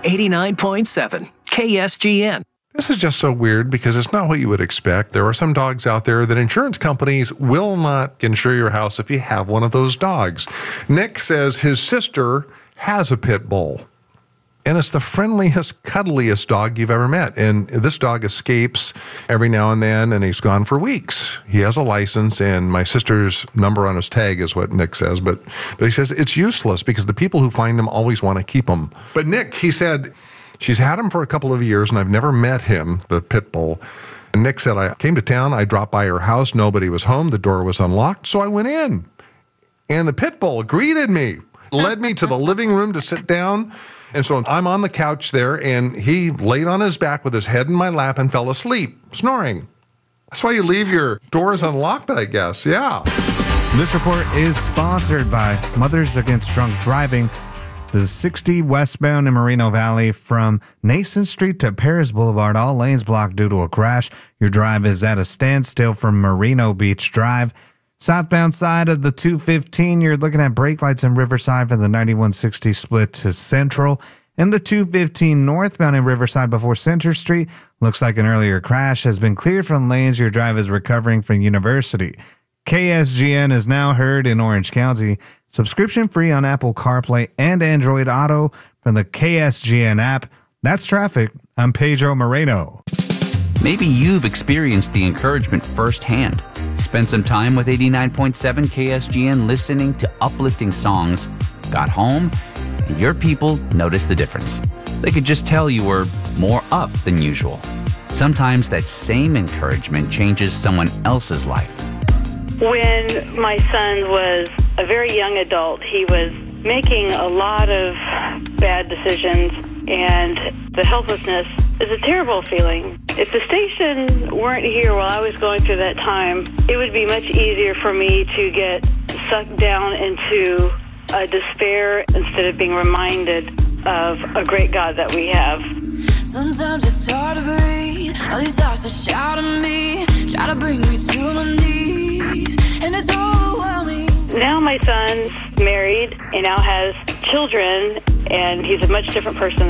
89.7 KSGN. This is just so weird because it's not what you would expect. There are some dogs out there that insurance companies will not insure your house if you have one of those dogs. Nick says his sister has a pit bull, and it's the friendliest, cuddliest dog you've ever met. And this dog escapes every now and then, and he's gone for weeks. He has a license, and my sister's number on his tag is what Nick says. But he says it's useless because the people who find him always want to keep him. But Nick, he said, she's had him for a couple of years, and I've never met him, the pit bull. And Nick said, I came to town, I dropped by her house, nobody was home, the door was unlocked, so I went in. And the pit bull greeted me, led me to the living room to sit down. And so I'm on the couch there, and he laid on his back with his head in my lap and fell asleep, snoring. That's why you leave your doors unlocked, I guess. Yeah. This report is sponsored by Mothers Against Drunk Driving. The 60 westbound in Moreno Valley from Nason Street to Paris Boulevard, all lanes blocked due to a crash. Your drive is at a standstill from Merino Beach Drive. Southbound side of the 215, you're looking at brake lights in Riverside for the 9160 split to Central. And the 215 northbound in Riverside before Center Street, looks like an earlier crash has been cleared from lanes. Your drive is recovering from University. KSGN is now heard in Orange County. Subscription free on Apple CarPlay and Android Auto from the KSGN app. That's traffic. I'm Pedro Moreno. Maybe you've experienced the encouragement firsthand. Spent some time with 89.7 KSGN listening to uplifting songs. Got home, and your people noticed the difference. They could just tell you were more up than usual. Sometimes that same encouragement changes someone else's life. When my son was a very young adult, he was making a lot of bad decisions, and the helplessness is a terrible feeling. If the station weren't here while I was going through that time, it would be much easier for me to get sucked down into a despair instead of being reminded of a great God that we have. Sometimes it's hard to breathe. All these thoughts that shout at me, try to bring me to my knees, and it's overwhelming. Now my son's married and now has children, and he's a much different person